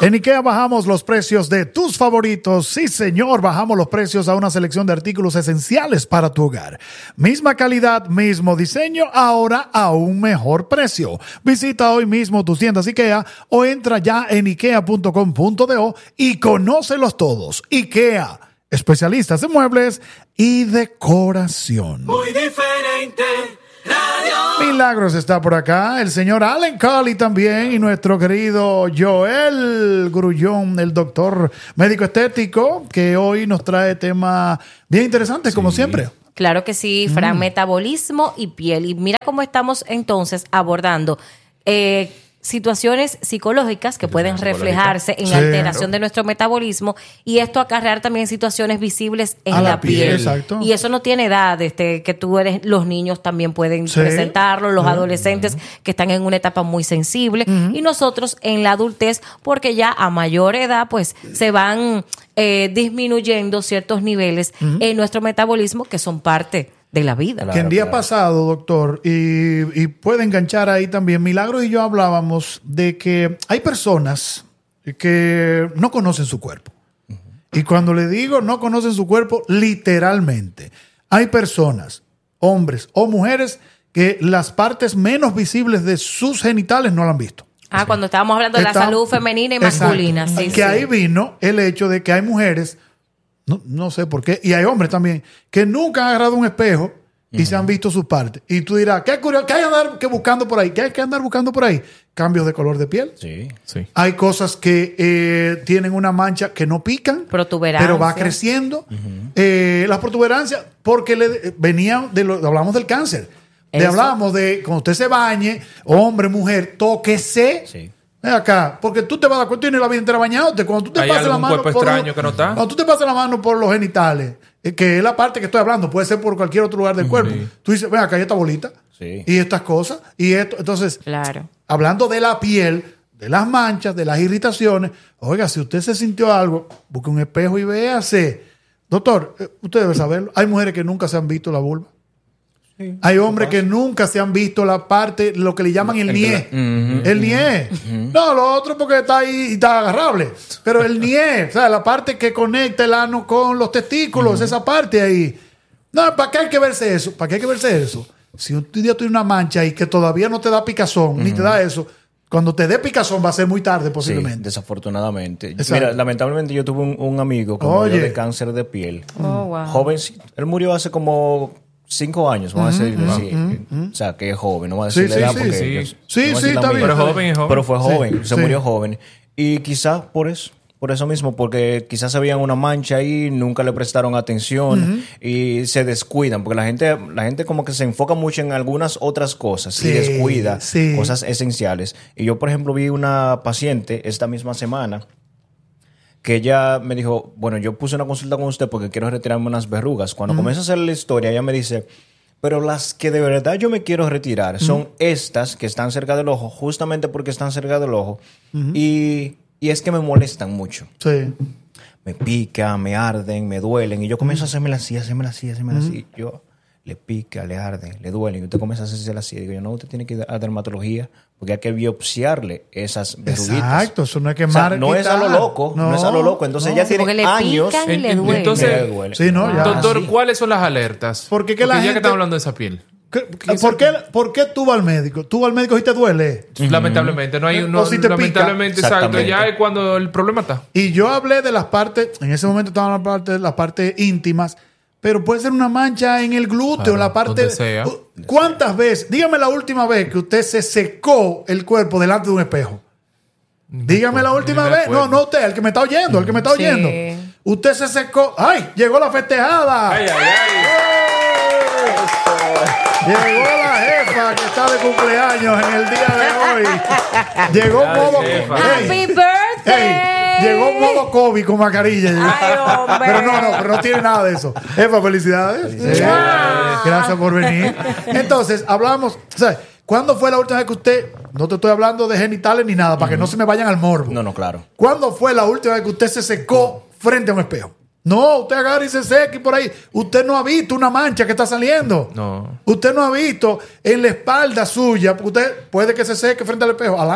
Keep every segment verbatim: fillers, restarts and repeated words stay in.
En IKEA bajamos los precios de tus favoritos. Sí, señor, bajamos los precios a una selección de artículos esenciales para tu hogar. Misma calidad, mismo diseño, ahora a un mejor precio. Visita hoy mismo tus tiendas IKEA o entra ya en ikea punto com punto do y conócelos todos. IKEA, especialistas en muebles y decoración. Muy diferente. Radio. Milagros está por acá, el señor Allen Colley también y nuestro querido Joel Grullón, el doctor médico estético, que hoy nos trae temas bien interesantes, sí, como siempre. Claro que sí, Fran, mm. metabolismo y piel. Y mira cómo estamos entonces abordando eh, situaciones psicológicas que pueden reflejarse en sí, alteración de nuestro metabolismo y esto acarrear también situaciones visibles en a la, la piel. piel. Exacto. Y eso no tiene edad, este, que tú eres, los niños también pueden sí. presentarlo, los uh-huh. adolescentes que están en una etapa muy sensible uh-huh. y nosotros en la adultez, porque ya a mayor edad pues se van eh, disminuyendo ciertos niveles uh-huh. en nuestro metabolismo que son parte de la vida. Claro, que el día claro. pasado, doctor, y, y puede enganchar ahí también, Milagros y yo hablábamos de que hay personas que no conocen su cuerpo. Uh-huh. Y cuando le digo no conocen su cuerpo, literalmente. Hay personas, hombres o mujeres, que las partes menos visibles de sus genitales no la han visto. Ah, sí. Cuando estábamos hablando de Está, la salud femenina y masculina. Sí, que sí. ahí vino el hecho de que hay mujeres, No, no sé por qué. Y hay hombres también que nunca han agarrado un espejo y uh-huh. se han visto sus partes. Y tú dirás, ¿qué, curioso, ¿qué hay que andar que buscando por ahí? ¿Qué hay que andar buscando por ahí? Cambios de color de piel. Sí, sí. Hay cosas que eh, tienen una mancha que no pican, protuberancia, pero va creciendo. Uh-huh. Eh, las protuberancias, porque le, venían de lo, hablamos del cáncer. De, hablamos de cuando usted se bañe, hombre, mujer, tóquese. Sí. Acá, porque tú te vas a dar cuenta, tienes la vida entera bañado. Cuando tú te pasas la mano por extraño los, que no está. Cuando tú te pasas la mano por los genitales, que es la parte que estoy hablando, puede ser por cualquier otro lugar del cuerpo. Sí. Tú dices, ven acá, hay esta bolita. Sí. Y estas cosas. Y esto. Entonces, claro. hablando de la piel, de las manchas, de las irritaciones, oiga, si usted se sintió algo, busque un espejo y véase. Doctor, usted debe saberlo. Hay mujeres que nunca se han visto la vulva. Sí, hay hombres que nunca se han visto la parte, lo que le llaman el, el nie. Uh-huh, el nie. Uh-huh. No, lo otro porque está ahí y está agarrable. Pero el nie, o sea, la parte que conecta el ano con los testículos, uh-huh. esa parte ahí. No, ¿para qué hay que verse eso? ¿Para qué hay que verse eso? Si un día tiene una mancha y que todavía no te da picazón, uh-huh. ni te da eso, cuando te dé picazón va a ser muy tarde posiblemente. Sí, desafortunadamente. Exacto. Mira, lamentablemente yo tuve un, un amigo que Oye. murió de cáncer de piel. Oh, wow. Jovencito. Él murió hace como cinco años, vamos uh-huh, a decirle así. Uh-huh, uh-huh. O sea, que es joven, no vamos a decirle sí, edad sí, porque... Sí, ellos, sí, no sí está bien. Pero joven y joven. Pero fue joven, sí, se sí. murió joven. Y quizás por eso, por eso mismo, porque quizás se veían una mancha ahí, nunca le prestaron atención uh-huh. y se descuidan, porque la gente, la gente como que se enfoca mucho en algunas otras cosas sí, y descuida sí. cosas esenciales. Y yo, por ejemplo, vi una paciente esta misma semana que ella me dijo, bueno, yo puse una consulta con usted porque quiero retirarme unas verrugas. Cuando uh-huh. comienza a hacer la historia, ella me dice, pero las que de verdad yo me quiero retirar uh-huh. son estas que están cerca del ojo, justamente porque están cerca del ojo. Uh-huh. Y, y es que me molestan mucho. Sí. Me pica, me arden, me duelen. Y yo comienzo uh-huh. a hacerme así, hacerme así, hacerme uh-huh. así. Yo... le pica, le arde, le duele. Y usted comienza a hacerse así. Digo yo, no, usted tiene que ir a dermatología porque hay que biopsiarle esas verruguitas. Exacto, eso no es quemar. O sea, no es a lo loco, no, no es a lo loco. Entonces no, ya tiene le años. Pican y le duele. Entonces, le duele. Sí, no, ya. Doctor, sí. ¿cuáles son las alertas? Porque, porque la ya gente, que estamos hablando de esa piel. ¿Qué, ¿por, qué, ¿Por qué tú vas al médico? ¿Tú vas al médico si te duele? Uh-huh. Lamentablemente. No hay, no, o si te lamentablemente, pica. exacto. Ya es cuando el problema está. Y yo hablé de las partes, en ese momento estaban las partes, las partes íntimas, pero puede ser una mancha en el glúteo, claro, en la parte... Donde sea. ¿Cuántas veces? Dígame la última vez que usted se secó el cuerpo delante de un espejo. Dígame la última vez. No, no usted, el que me está oyendo, el que me está sí. oyendo. Usted se secó. ¡Ay! Llegó la festejada. ¡Ay, ay, ay! Llegó la jefa que está de cumpleaños en el día de hoy. Llegó Ay, modo... jefa. Hey, ¡Happy birthday! hey, llegó modo COVID con mascarilla. Ay, hombre. Pero no, no, pero no tiene nada de eso. Jefa, felicidades. Felicidades. Eh, gracias por venir. Entonces, hablamos... O sea, ¿cuándo fue la última vez que usted... No te estoy hablando de genitales ni nada, para que no se me vayan al morbo. No, no, claro. ¿Cuándo fue la última vez que usted se secó frente a un espejo? No, usted agarra y se seca y por ahí. Usted no ha visto una mancha que está saliendo. No. Usted no ha visto en la espalda suya, porque usted puede que se seque frente al espejo. Adelante.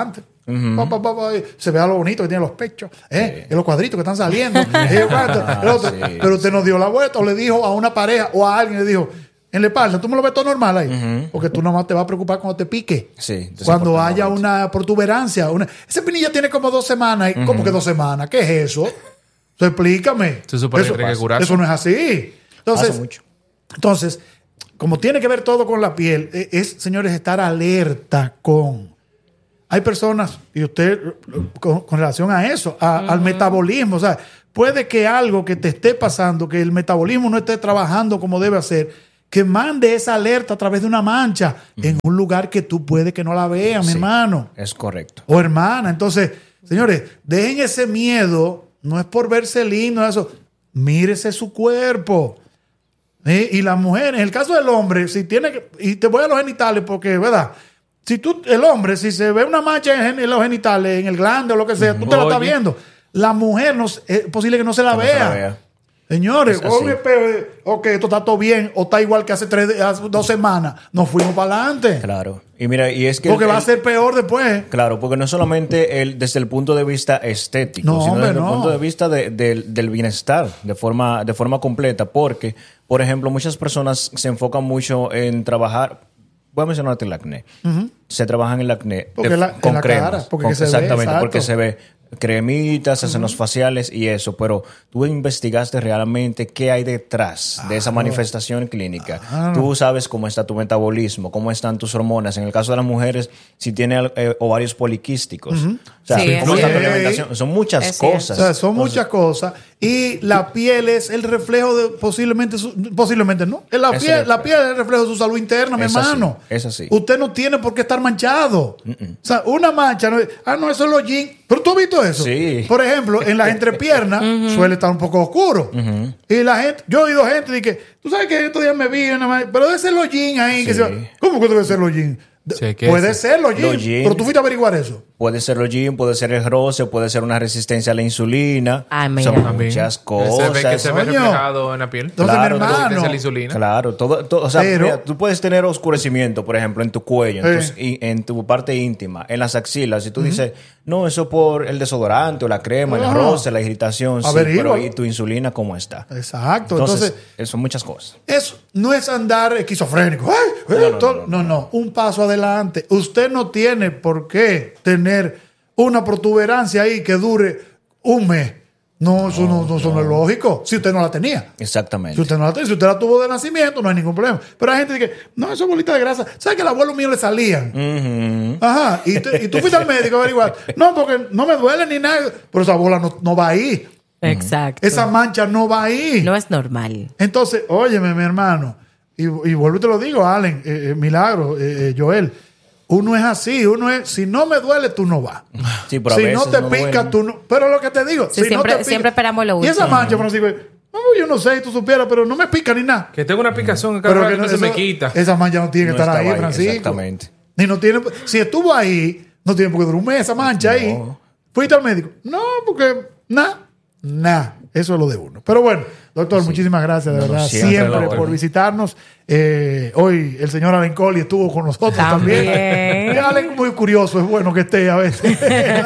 Pa, pa, pa, pa, y se vea lo bonito que tiene los pechos, ¿eh? Y los cuadritos que están saliendo. Y yo, ¿cuánto? El otro, sí. Pero usted nos dio la vuelta o le dijo a una pareja o a alguien, le dijo, en la espalda, tú me lo ves todo normal ahí. Porque tú nomás te vas a preocupar cuando te pique. Sí, cuando haya una protuberancia. Una... Ese pinilla tiene como dos semanas. Uh-huh. ¿Cómo que dos semanas? ¿Qué es eso? Entonces, explícame. Se supone eso, que tiene que curarse. Eso no es así. Entonces, pasa mucho. Entonces, como tiene que ver todo con la piel, es, señores, estar alerta con... Hay personas, y usted, con, con relación a eso, a, uh-huh. al metabolismo, o sea, puede que algo que te esté pasando, que el metabolismo no esté trabajando como debe hacer, que mande esa alerta a través de una mancha uh-huh. en un lugar que tú puedes que no la veas, mi sí, hermano. Es correcto. O hermana. Entonces, señores, dejen ese miedo, no es por verse lindo, eso. Mírese su cuerpo. ¿Sí? Y las mujeres, en el caso del hombre, si tiene que, y te voy a los genitales porque, ¿verdad? Si tú, el hombre, si se ve una mancha en, en los genitales, en el glande o lo que sea, tú te la estás viendo. La mujer no, es posible que no se la, que vea. No se la vea. Señores, un espejo, ok, esto está todo bien, o está igual que hace, tres, hace dos semanas. Nos fuimos para adelante. Claro. Y mira, y es que. Porque el, va a ser peor después. Claro, porque no es solamente el, desde el punto de vista estético, no, sino hombre, desde no. el punto de vista de, de, del bienestar, de forma, de forma completa. Porque, por ejemplo, muchas personas se enfocan mucho en trabajar. Voy a mencionarte el acné. Uh-huh. Se trabaja en el acné porque de, la, con la cremas. Cara, porque con, se exactamente, ve, porque se ve cremitas, hacen los faciales y eso, pero tú investigaste realmente qué hay detrás ah, de esa manifestación no. clínica. Ah, no. Tú sabes cómo está tu metabolismo, cómo están tus hormonas. En el caso de las mujeres, si tiene eh, ovarios poliquísticos. Uh-huh. O sea, sí, cómo está tu sí. alimentación. Son muchas es cosas. O sea, son Entonces, muchas cosas. Y la piel es el reflejo de posiblemente, su, posiblemente no. La es piel, la piel es el reflejo de su salud interna, mi es hermano. Así, es así. Usted no tiene por qué estar manchado. Uh-uh. O sea, una mancha, no, ah, no, eso es los jeans. Pero tú has visto eso. Sí. Por ejemplo, en las entrepiernas uh-huh. suele estar un poco oscuro. Uh-huh. Y la gente, yo he oído gente de que, tú sabes que estos días me vi, pero debe ser los jeans ahí. Sí. Que se, ¿cómo que debe ser los jeans? Sí, puede es? ser los jeans, los jeans, pero tú fuiste a averiguar eso. Puede ser los jeans, puede ser el roce, puede ser una resistencia a la insulina. Ay, Son también. muchas Se cosas. ve que se ve Coño. reflejado en la piel. Entonces, Claro, mi hermano. Resistencia a la insulina. Claro, todo, todo, o sea, Pero- mira, tú puedes tener oscurecimiento, por ejemplo, en tu cuello, en, Eh. tus- y- en tu parte íntima, en las axilas. Si tú dices, no, eso por el desodorante o la crema, el No. roce, la irritación, sí, Averígualo. pero ¿y tu insulina cómo está? Exacto. Entonces, Entonces, eh, son muchas cosas. eso no es andar esquizofrénico. Ay, No, eh, no, todo- no, no, no, no. Un paso adelante. Usted no tiene por qué tener una protuberancia ahí que dure un mes. No, eso no, no, eso no es lógico. Si usted no la tenía. Exactamente. Si usted no la tenía, si usted la tuvo de nacimiento, no hay ningún problema. Pero hay gente que, no, eso es bolita de grasa. ¿Sabes que al abuelo mío le salían? Ujú. Ajá. Y, te- y tú fuiste al médico a averiguar. No, porque no me duele ni nada. Pero esa bola no, no va ahí. Exacto. Esa mancha no va ahí. No es normal. Entonces, óyeme, mi hermano, y, y vuelvo y te lo digo, Allen, eh, eh, Milagro, eh, eh, Joel, uno es así, uno es, si no me duele, tú no vas. Sí, pero a Si veces no te no pica, duele. tú no. Pero lo que te digo, Sí, si siempre- no te pica, siempre esperamos lo Y esa último. mancha, Francisco, no, yo no sé si tú supieras, pero no me pica ni nada. Que tengo una picazón en cada Pero rato que que no, se me eso- quita. Esa mancha no tiene que No estar ahí, estaba ahí, Francisco. exactamente. Ni no tiene, si estuvo ahí, no tiene por qué durar un mes esa mancha No. ahí. ¿Fuiste al médico? No, porque nada, nada. Eso es lo de uno. Pero bueno, doctor, muchísimas gracias, de No, no, verdad, siempre siempre, la por orden. visitarnos. Eh, hoy el señor Allen Coley estuvo con nosotros también. También. Y Allen es muy curioso, es bueno que esté a veces.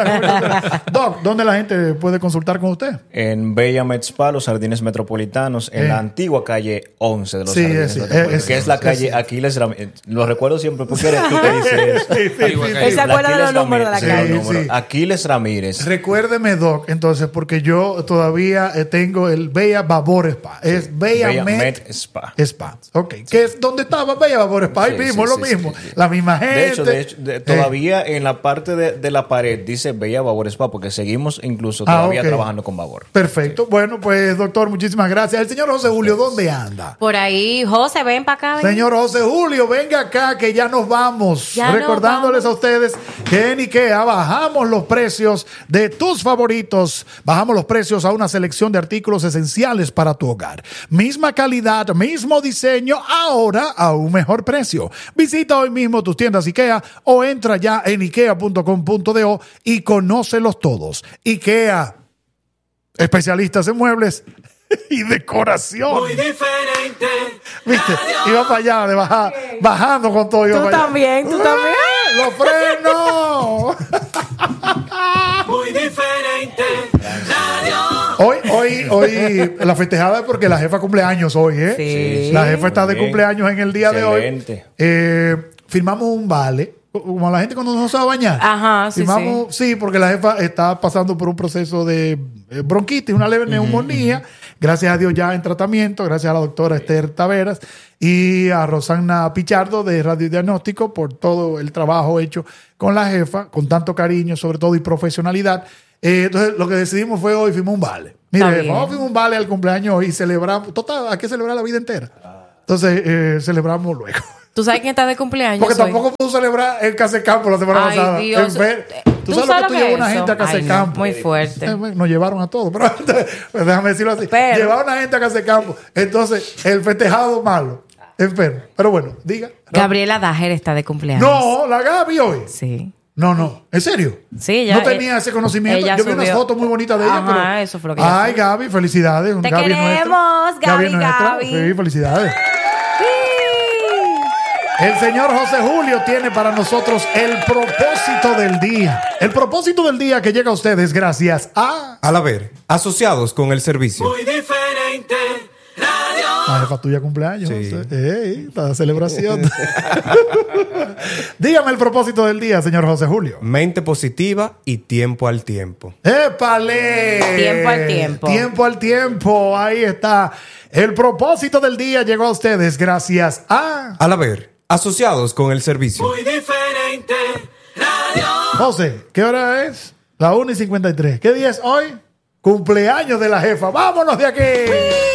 Doc, ¿dónde la gente puede consultar con usted? En Bella Med Spa, los Jardines Metropolitanos, en Eh. la antigua calle once de los Sí, Jardines es- es- Metropolitanos, es- que es la es- calle es- Aquiles Ramírez. Lo recuerdo siempre porque eres tú que dices eso. Sí, sí, Digo, sí, acá sí. Él se acuerda de los Aquiles números de la Ramírez, calle. sí, los números. Sí. Aquiles Ramírez. Recuérdeme, Doc, entonces, porque yo todavía eh, tengo el Bella Babor Spa. Es Bella, Bella Med, Med Spa. Spa. Ok. Que es donde estaba Bella Babor Spa. Ahí Sí, mismo, sí, lo sí, mismo. sí, sí. La misma gente. De hecho, de hecho de- Eh, todavía en la parte de, de la pared dice Bella Babor Spa porque seguimos incluso Ah, todavía ok. trabajando con Babor. Perfecto. Bueno, pues, doctor, muchísimas gracias. El señor José Julio, ¿dónde anda? Por ahí, José, ven para acá. ven. Señor José Julio, venga acá que ya nos vamos. Ya nos Recordándoles vamos. a ustedes que en IKEA bajamos los precios de tus favoritos. Bajamos los precios a una selección de artículos esenciales para tu hogar. Misma calidad, mismo diseño, ahora a un mejor precio. Visita hoy mismo tus tiendas IKEA o entra ya en ikea punto com punto do y conócelos todos. IKEA, especialistas en muebles y decoración. Muy diferente. ¿Viste? Iba para allá, de bajar, bajando con todo. iba Tú para allá. también, tú también. ¡Ah! ¡Los frenos! Muy diferente. Radio. Hoy, hoy, hoy, la festejada es porque la jefa cumple años hoy, ¿eh? Sí. La jefa está de Muy bien. cumpleaños en el día de Excelente. hoy. Eh, firmamos un vale. Como la gente cuando no se va a bañar. Ajá, sí, Firmamos, sí. porque la jefa está pasando por un proceso de eh, bronquitis, una leve neumonía. Gracias a Dios ya en tratamiento. Gracias a la doctora Esther Taveras y a Rosana Pichardo de Radio Diagnóstico por todo el trabajo hecho con la jefa, con tanto cariño, sobre todo, y profesionalidad. Eh, entonces, lo que decidimos fue hoy firmar un vale. Mire, Está bien. vamos a firmar un vale al cumpleaños hoy y celebramos. Total, hay que celebrar la vida entera. Entonces, eh, celebramos luego. ¿Tú sabes quién está de cumpleaños Porque hoy? tampoco pudo celebrar el Casecampo la semana Ay, pasada. Dios. Enfer- ¿Tú Tú sabes sabes lo que tú lo que llevas una es gente a eso? Ay, Casecampo. no, muy fuerte. Eh, bueno, nos llevaron a todos, pero pues déjame decirlo así. Pero- Llevaron una gente a Casecampo. Entonces, el festejado malo. Enfermo. Pero bueno, diga. Gabriela Dajer está de cumpleaños. No, la Gaby hoy. Sí. No, no. ¿En serio? Sí, ya. No tenía eh, ese conocimiento. ella Yo vi unas subió- fotos muy bonitas de ella. Ajá, pero... eso fue lo que ella Ay, subió. Gaby, felicidades. Te Gaby es nuestra. queremos, Gaby, es nuestra. Gaby. Sí, felicidades. El señor José Julio tiene para nosotros el propósito del día. El propósito del día que llega a ustedes gracias a... Al haber asociados con el servicio. Muy diferente. Radio. La jefa tuya cumpleaños. Sí. José. Ey, esta celebración. Dígame el propósito del día, señor José Julio. Mente positiva y tiempo al tiempo. ¡Épale! Tiempo al tiempo. Tiempo al tiempo. Ahí está. El propósito del día llegó a ustedes gracias a... Al haber asociados con el servicio. Muy diferente. Radio. José, ¿qué hora es? La una y cincuenta y tres. ¿Qué día es hoy? Cumpleaños de la jefa. ¡Vámonos de aquí!